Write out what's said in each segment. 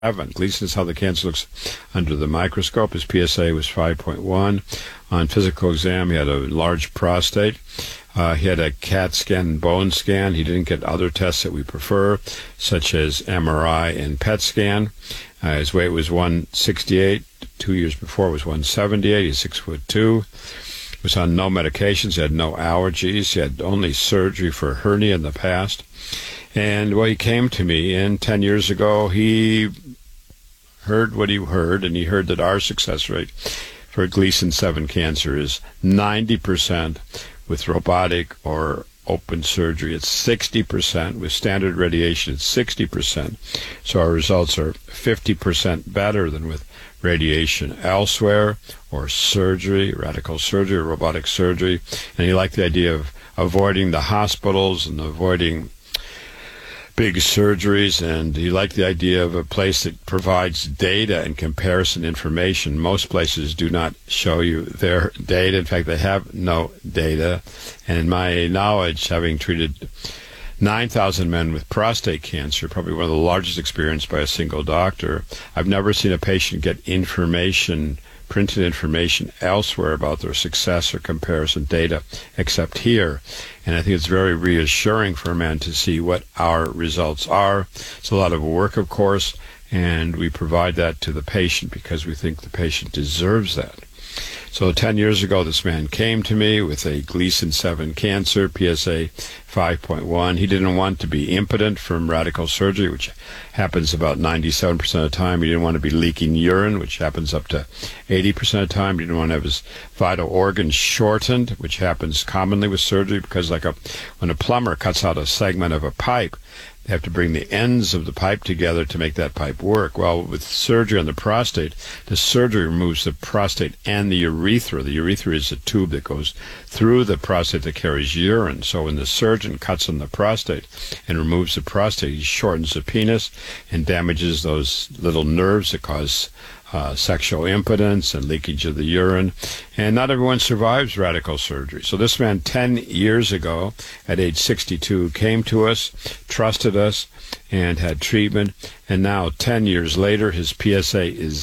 Gleason is how the cancer looks under the microscope. His PSA was 5.1. On physical exam, he had a large prostate. He had a CAT scan, bone scan. He didn't get other tests that we prefer, such as MRI and PET scan. His weight was 168. 2 years before was 178. He's 6'2". He was on no medications. He had no allergies. He had only surgery for hernia in the past. And, well, he came to me, and 10 years ago, he heard what he heard, and he heard that our success rate for Gleason 7 cancer is 90% with robotic or open surgery. It's 60%. With standard radiation, it's 60%. So our results are 50% better than with radiation elsewhere, or surgery, radical surgery, or robotic surgery. And he liked the idea of avoiding the hospitals and avoiding big surgeries, and he liked the idea of a place that provides data and comparison information. Most places do not show you their data. In fact, they have no data. And in my knowledge, having treated 9,000 men with prostate cancer, probably one of the largest experienced by a single doctor, I've never seen a patient get information, printed information elsewhere about their success or comparison data except here. And I think it's very reassuring for a man to see what our results are. It's a lot of work, of course, and we provide that to the patient because we think the patient deserves that. So 10 years ago, this man came to me with a Gleason 7 cancer, PSA 5.1. He didn't want to be impotent from radical surgery, which happens about 97% of the time. He didn't want to be leaking urine, which happens up to 80% of the time. He didn't want to have his vital organs shortened, which happens commonly with surgery, because when a plumber cuts out a segment of a pipe, they have to bring the ends of the pipe together to make that pipe work. Well, with surgery on the prostate, the surgery removes the prostate and the urethra. The urethra is a tube that goes through the prostate that carries urine. So when the surgeon cuts on the prostate and removes the prostate, he shortens the penis and damages those little nerves that cause sexual impotence and leakage of the urine. And not everyone survives radical surgery. So this man 10 years ago, at age 62, came to us, trusted us, and had treatment. And now, 10 years later, his PSA is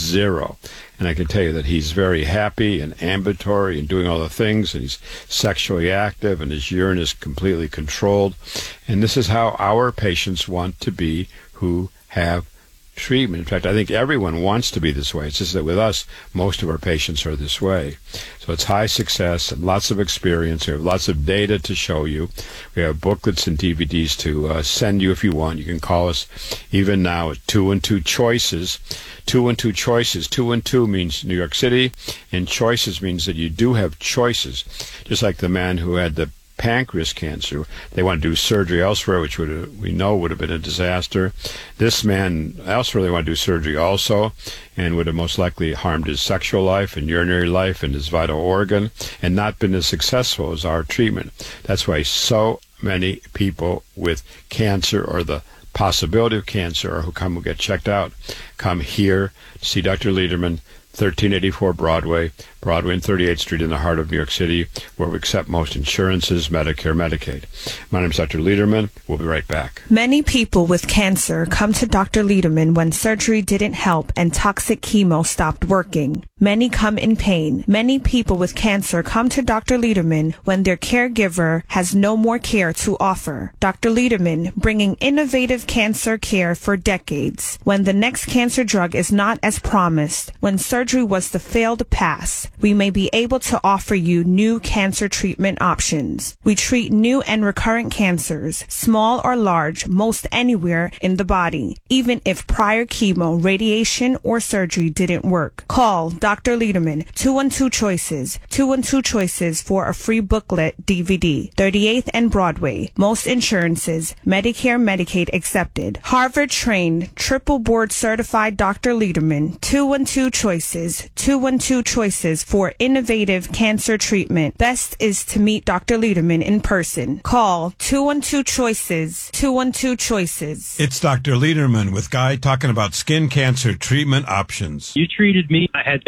0. And I can tell you that he's very happy and ambulatory and doing all the things, and he's sexually active, and his urine is completely controlled. And this is how our patients want to be who have treatment. In fact, I think everyone wants to be this way. It's just that with us, most of our patients are this way. So it's high success and lots of experience. We have lots of data to show you. We have booklets and DVDs to send you if you want. You can call us even now at 212 Choices. 212 Choices. 212 means New York City, and choices means that you do have choices. Just like the man who had the pancreas cancer. They want to do surgery elsewhere, which we know would have been a disaster. This man elsewhere, they want to do surgery also, and would have most likely harmed his sexual life and urinary life and his vital organ, and not been as successful as our treatment. That's why so many people with cancer, or the possibility of cancer, or who get checked out, come here to see Dr. Lederman, 1384 Broadway and 38th Street in the heart of New York City, where we accept most insurances, Medicare, Medicaid. My name is Dr. Lederman. We'll be right back. Many people with cancer come to Dr. Lederman when surgery didn't help and toxic chemo stopped working. Many come in pain. Many people with cancer come to Dr. Lederman when their caregiver has no more care to offer. Dr. Lederman, bringing innovative cancer care for decades. When the next cancer drug is not as promised, when surgery was the failed pass, we may be able to offer you new cancer treatment options. We treat new and recurrent cancers, small or large, most anywhere in the body, even if prior chemo, radiation, or surgery didn't work. Call Dr. Lederman, 212 Choices, 212 Choices for a free booklet DVD, 38th and Broadway. Most insurances, Medicare, Medicaid accepted. Harvard-trained, triple board certified Dr. Lederman, 212 Choices, 212 Choices for innovative cancer treatment. Best is to meet Dr. Lederman in person. Call 212 Choices, 212 Choices. It's Dr. Lederman with Guy talking about skin cancer treatment options. You treated me. I had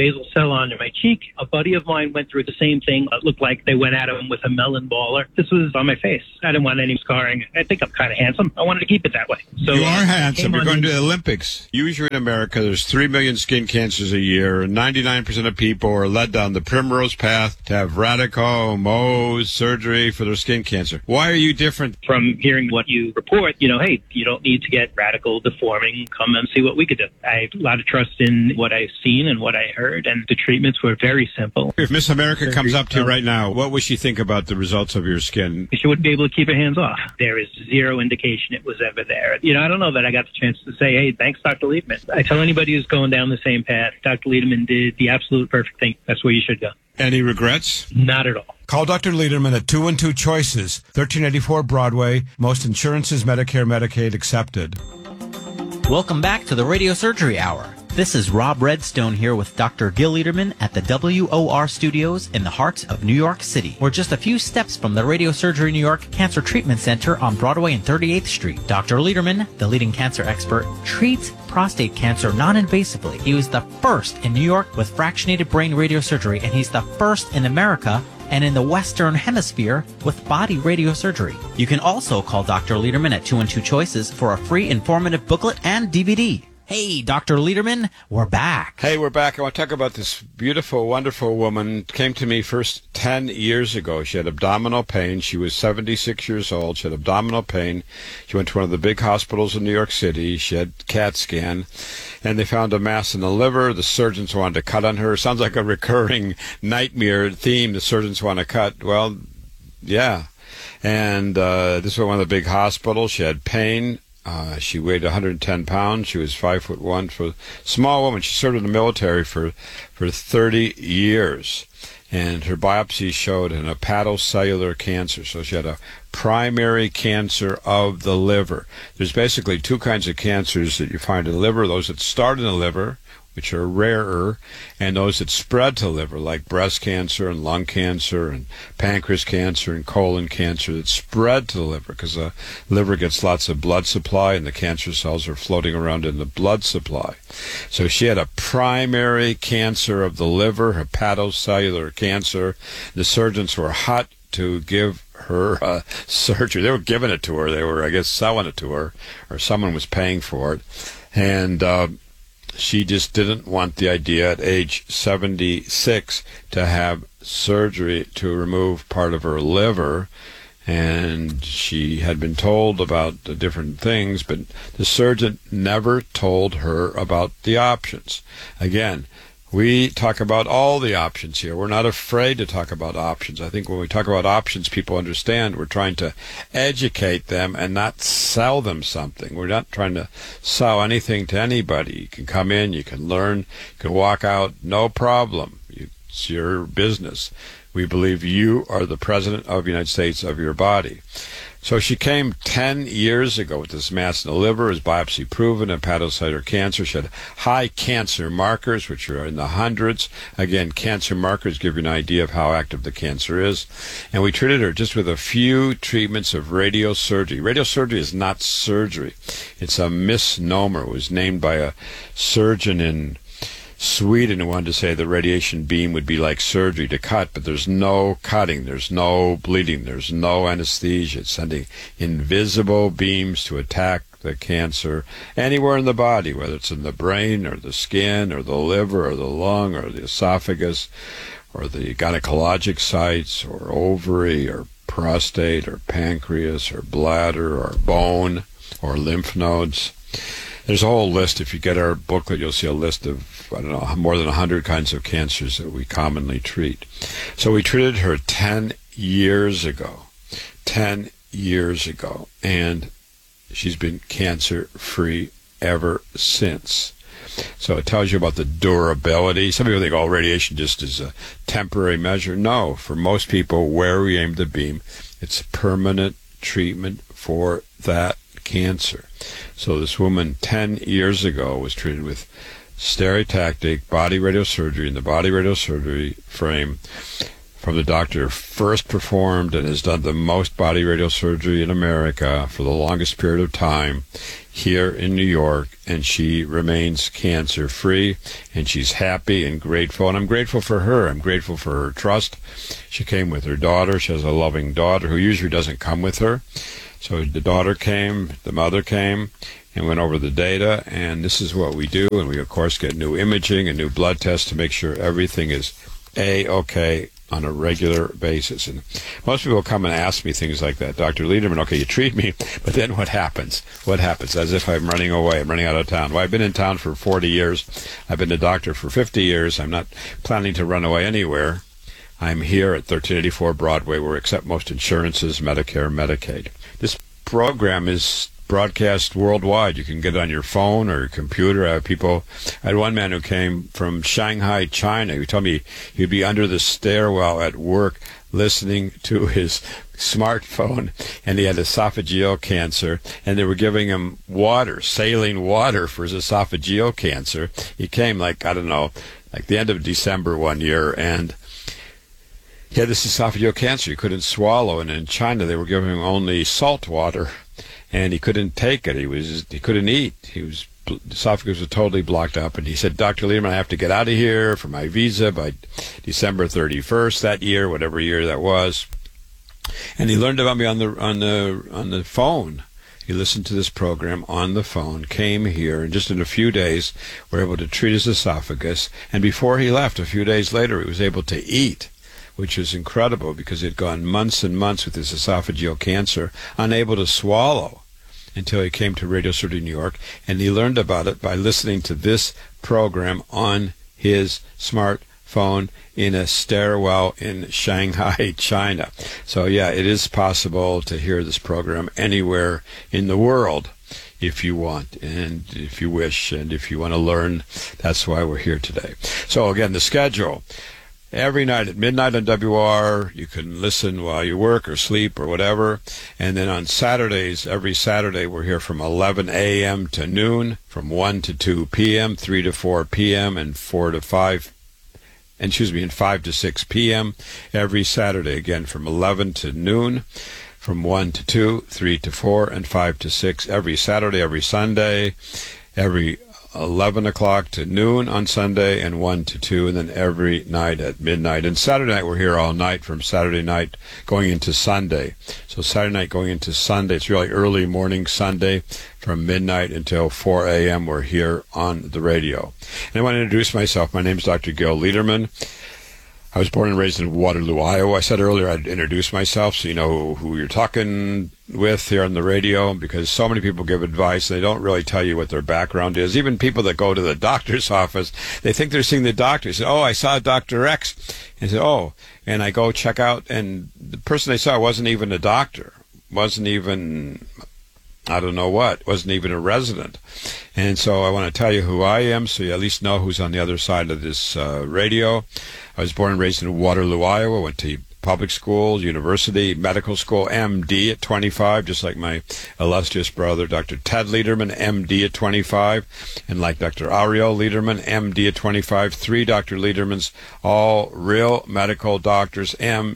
basal cell onto my cheek. A buddy of mine went through the same thing. It looked like they went at him with a melon baller. This was on my face. I didn't want any scarring. I think I'm kind of handsome. I wanted to keep it that way. So you are handsome. You're going to the Olympics. Usually in America, there's 3 million skin cancers a year, and 99% of people are led down the primrose path to have radical Mohs surgery for their skin cancer. Why are you different? From hearing what you report, hey, you don't need to get radical deforming. Come and see what we could do. I have a lot of trust in what I've seen and what I heard, and the treatments were very simple. If Miss America comes up to you right now, what would she think about the results of your skin? She wouldn't be able to keep her hands off. There is zero indication it was ever there. I don't know that I got the chance to say, hey, thanks, Dr. Liederman. I tell anybody who's going down the same path, Dr. Liederman did the absolute perfect thing. That's where you should go. Any regrets? Not at all. Call Dr. Liederman at 212 Choices, 1384 Broadway. Most insurances, Medicare, Medicaid accepted. Welcome back to the Radio Surgery Hour. This is Rob Redstone here with Dr. Gil Liederman at the WOR Studios in the heart of New York City. We're just a few steps from the Radio Surgery New York Cancer Treatment Center on Broadway and 38th Street. Dr. Liederman, the leading cancer expert, treats prostate cancer non-invasively. He was the first in New York with fractionated brain radiosurgery, and he's the first in America and in the Western Hemisphere with body radiosurgery. You can also call Dr. Liederman at 212 Choices for a free informative booklet and DVD. Hey, Dr. Liederman, we're back. Hey, we're back. I want to talk about this beautiful, wonderful woman. Came to me first 10 years ago. She had abdominal pain. She was 76 years old. She had abdominal pain. She went to one of the big hospitals in New York City. She had CAT scan, and they found a mass in the liver. The surgeons wanted to cut on her. Sounds like a recurring nightmare theme. The surgeons want to cut. Well, yeah. And this was one of the big hospitals. She had pain. She weighed 110 pounds. She was 5'1" for a small woman. She served in the military for 30 years. And her biopsy showed an hepatocellular cancer. So she had a primary cancer of the liver. There's basically two kinds of cancers that you find in the liver. Those that start in the liver, which are rarer, and those that spread to the liver, like breast cancer and lung cancer and pancreas cancer and colon cancer, that spread to the liver because the liver gets lots of blood supply and the cancer cells are floating around in the blood supply. So she had a primary cancer of the liver, hepatocellular cancer. The surgeons were hot to give her surgery. They were giving it to her. They were, I guess, selling it to her, or someone was paying for it. And she just didn't want the idea at age 76 to have surgery to remove part of her liver. And she had been told about the different things, but the surgeon never told her about the options. Again, we talk about all the options here. We're not afraid to talk about options. I think when we talk about options, people understand we're trying to educate them and not sell them something. We're not trying to sell anything to anybody. You can come in, you can learn, you can walk out, no problem. It's your business. We believe you are the president of the United States of your body. So she came 10 years ago with this mass in the liver, is biopsy proven, hepatocellular cancer. She had high cancer markers, which are in the hundreds. Again, cancer markers give you an idea of how active the cancer is. And we treated her just with a few treatments of radiosurgery. Radiosurgery is not surgery. It's a misnomer. It was named by a surgeon in Sweden who wanted to say the radiation beam would be like surgery to cut, but there's no cutting, there's no bleeding, there's no anesthesia. It's sending invisible beams to attack the cancer anywhere in the body, whether it's in the brain or the skin or the liver or the lung or the esophagus or the gynecologic sites or ovary or prostate or pancreas or bladder or bone or lymph nodes. There's a whole list. If you get our booklet, you'll see a list of, I don't know, more than 100 kinds of cancers that we commonly treat. So we treated her 10 years ago. 10 years ago. And she's been cancer-free ever since. So it tells you about the durability. Some people think, oh, radiation just is a temporary measure. No, for most people, where we aim the beam, it's permanent treatment for that cancer. So this woman 10 years ago was treated with stereotactic body radiosurgery in the body radiosurgery frame from the doctor who first performed and has done the most body radiosurgery in America for the longest period of time here in New York, and she remains cancer-free, and she's happy and grateful, and I'm grateful for her. I'm grateful for her trust. She came with her daughter. She has a loving daughter who usually doesn't come with her. So the daughter came, the mother came, and went over the data, and this is what we do, and we, of course, get new imaging and new blood tests to make sure everything is A-okay on a regular basis. And most people come and ask me things like that. Dr. Lederman, okay, you treat me, but then what happens? What happens? As if I'm running away. I'm running out of town. Well, I've been in town for 40 years. I've been a doctor for 50 years. I'm not planning to run away anywhere. I'm here at 1384 Broadway, where we accept most insurances, Medicare, Medicaid. This program is broadcast worldwide. You can get it on your phone or your computer. I had one man who came from Shanghai, China, who told me he'd be under the stairwell at work listening to his smartphone, and he had esophageal cancer, and they were giving him water, saline water for his esophageal cancer. He came like the end of December one year, and he had this esophageal cancer. He couldn't swallow, and in China they were giving him only salt water, and he couldn't take it. He couldn't eat. His esophagus was totally blocked up, and he said, Dr. Lederman, I have to get out of here for my visa by December 31st that year, whatever year that was. And he learned about me on the phone. He listened to this program on the phone, came here, and just in a few days were able to treat his esophagus. And before he left, a few days later, he was able to eat, which is incredible because he'd gone months and months with his esophageal cancer, unable to swallow, until he came to Radio Surgery New York, and he learned about it by listening to this program on his smartphone in a stairwell in Shanghai, China. So yeah, it is possible to hear this program anywhere in the world if you want, and if you wish, and if you want to learn. That's why we're here today. So again, the schedule. Every night at midnight on WR, you can listen while you work or sleep or whatever. And then on Saturdays, every Saturday, we're here from 11 a.m. to noon, from 1 to 2 p.m., 3 to 4 p.m., and 5 to 6 p.m. every Saturday, again, from 11 to noon, from 1 to 2, 3 to 4, and 5 to 6 every Saturday, every Sunday, every 11 o'clock to noon on Sunday, and 1 to 2, and then every night at midnight. And Saturday night, we're here all night from Saturday night going into Sunday. So Saturday night going into Sunday, it's really early morning Sunday from midnight until 4 a.m. We're here on the radio. And I want to introduce myself. My name is Dr. Gil Lederman. I was born and raised in Waterloo, Iowa. I said earlier I'd introduce myself so you know who you're talking with here on the radio, because so many people give advice and they don't really tell you what their background is. Even people that go to the doctor's office, they think they're seeing the doctor. They say, oh, I saw Dr. X. And they say, oh, and I go check out, and the person they saw wasn't even a doctor, wasn't even, I don't know what, wasn't even a resident. And so I want to tell you who I am so you at least know who's on the other side of this radio. I was born and raised in Waterloo, Iowa, went to public school, university, medical school, MD at 25, just like my illustrious brother, Dr. Ted Lederman, MD at 25, and like Dr. Ariel Lederman, MD at 25, 3 Dr. Ledermans, all real medical doctors,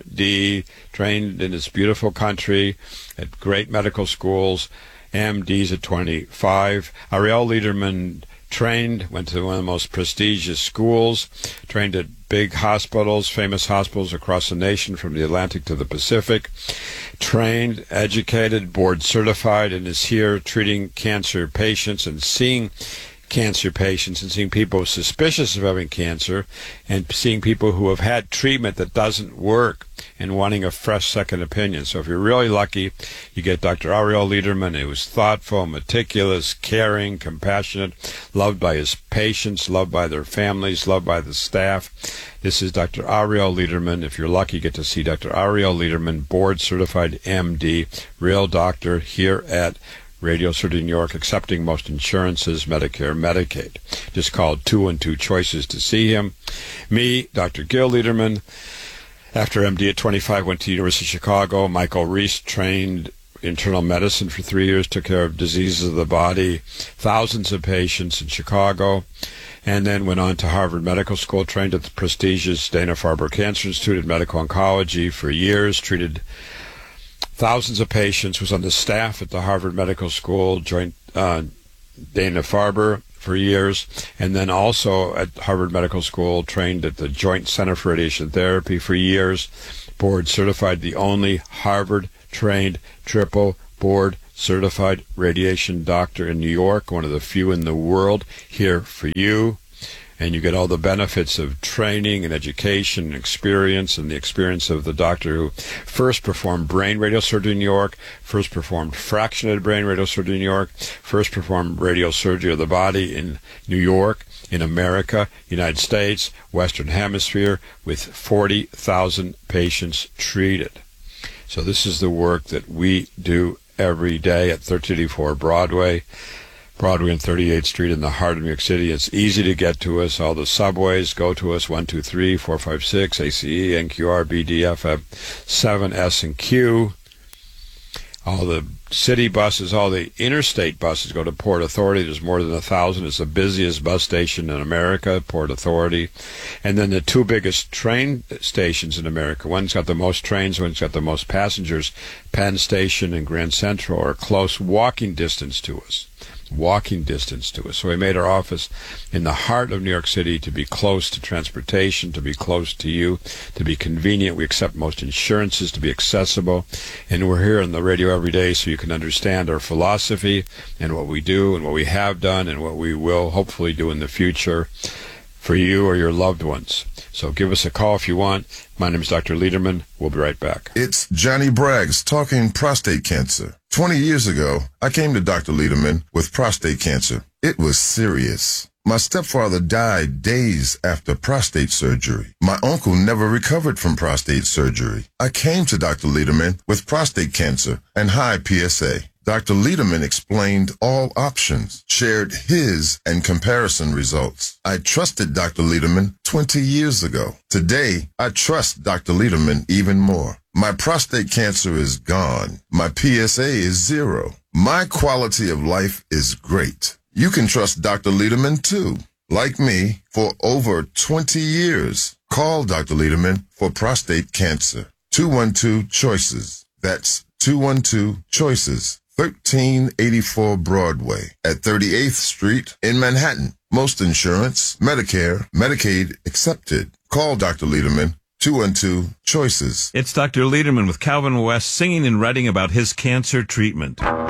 MD, trained in this beautiful country at great medical schools, MDs at 25. Ariel Lederman went to one of the most prestigious schools, trained at big hospitals, famous hospitals across the nation from the Atlantic to the Pacific, trained, educated, board certified, and is here treating cancer patients and seeing cancer patients and seeing people suspicious of having cancer and seeing people who have had treatment that doesn't work and wanting a fresh second opinion. So if you're really lucky, you get Dr. Ariel Lederman, who is thoughtful, meticulous, caring, compassionate, loved by his patients, loved by their families, loved by the staff. This is Dr. Ariel Lederman. If you're lucky, you get to see Dr. Ariel Lederman, board-certified MD, real doctor here at Radio Surgery New York, accepting most insurances, Medicare, Medicaid. Just call 212 Choices to see him. Me, Dr. Gil Lederman, after MD at 25, went to the University of Chicago. Michael Reese, trained internal medicine for 3 years, took care of diseases of the body, thousands of patients in Chicago. and then went on to Harvard Medical School, trained at the prestigious Dana-Farber Cancer Institute in medical oncology for years, treated thousands of patients, was on the staff at the Harvard Medical School, joined Dana-Farber for years, and then also at Harvard Medical School, trained at the Joint Center for Radiation Therapy for years, board certified, the only Harvard-trained triple board certified radiation doctor in New York, one of the few in the world, here for you. And you get all the benefits of training and education and experience, and the experience of the doctor who first performed brain radiosurgery in New York, first performed fractionated brain radiosurgery in New York, first performed radiosurgery of the body in New York, in America, United States, Western Hemisphere, with 40,000 patients treated. So this is the work that we do every day at 1384 Broadway and 38th Street in the heart of New York City. It's easy to get to us. All the subways go to us, 123, 456, ACE, NQR, BDF, 7, S, and Q. All the city buses, all the interstate buses go to Port Authority. There's more than 1,000. It's the busiest bus station in America, Port Authority. And then the two biggest train stations in America. One's got the most trains, one's got the most passengers. Penn Station and Grand Central are close walking distance to us. So we made our office in the heart of New York City to be close to transportation, to be close to you, to be convenient. We accept most insurances, to be accessible. And we're here on the radio every day so you can understand our philosophy and what we do and what we have done and what we will hopefully do in the future for you or your loved ones. So give us a call if you want. My name is Dr. Lederman. We'll be right back. It's Johnny Braggs talking prostate cancer. 20 years ago, I came to Dr. Lederman with prostate cancer. It was serious. My stepfather died days after prostate surgery. My uncle never recovered from prostate surgery. I came to Dr. Lederman with prostate cancer and high PSA. Dr. Lederman explained all options, shared his and comparison results. I trusted Dr. Lederman 20 years ago. Today, I trust Dr. Lederman even more. My prostate cancer is gone. My PSA is 0. My quality of life is great. You can trust Dr. Lederman too. Like me, for over 20 years. Call Dr. Lederman for prostate cancer. 212-CHOICES. That's 212-CHOICES. 1384 Broadway at 38th Street in Manhattan. Most insurance, Medicare, Medicaid accepted. Call Dr. Lederman, 212-CHOICES. It's Dr. Lederman with Calvin West singing and writing about his cancer treatment.